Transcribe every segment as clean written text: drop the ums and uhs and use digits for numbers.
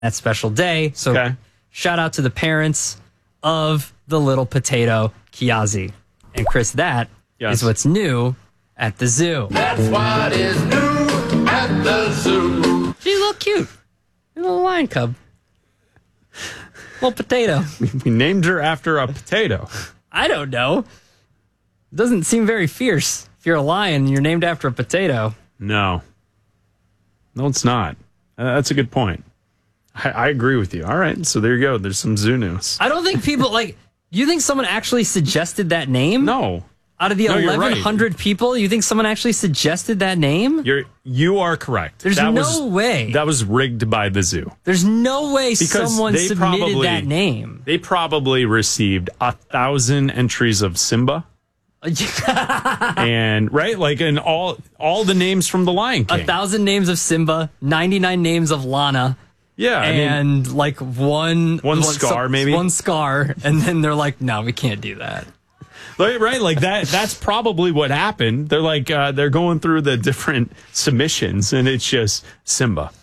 that special day. So shout out to the parents of the little potato, Kiazi. And Chris, that is what's new at the zoo. That's what is new at the zoo. She's a little cute. A little lion cub. Little potato. We named her after a potato. I don't know. Doesn't seem very fierce. If you're a lion, you're named after a potato. No, it's not. That's a good point. I agree with you. All right, so there you go. There's some zoo news. I don't think people, you think someone actually suggested that name? No. Out of the 1,100 people, you think someone actually suggested that name? You are correct. There's no way. That was rigged by the zoo. There's no way someone submitted that name. They probably received 1,000 entries of Simba. And and all the names from the Lion King. 1,000 names of Simba, 99 names of Lana. Yeah, and one scar, maybe one scar, and then they're like, no, we can't do that. Right, that's probably what happened. They're they're going through the different submissions, and it's just Simba.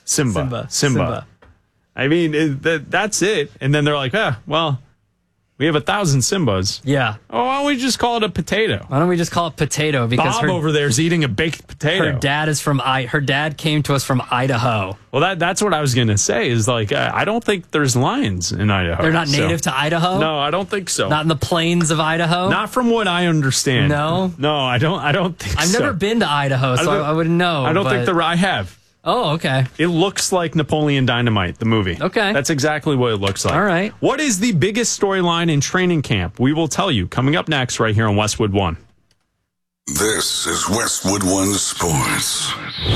I mean, that's it. And then they're like, we have 1,000 Simbas. Yeah. Oh, why don't we just call it a potato? Why don't we just call it potato? Because Bob over there is eating a baked potato. Her dad came to us from Idaho. Well, that's what I was going to say is I don't think there's lions in Idaho. They're not native to Idaho? No, I don't think so. Not in the plains of Idaho? Not from what I understand. No? No, I don't think I've never been to Idaho, so I wouldn't know. I don't think I have. Oh, okay. It looks like Napoleon Dynamite, the movie. Okay. That's exactly what it looks like. All right. What is the biggest storyline in training camp? We will tell you coming up next right here on Westwood One. This is Westwood One Sports.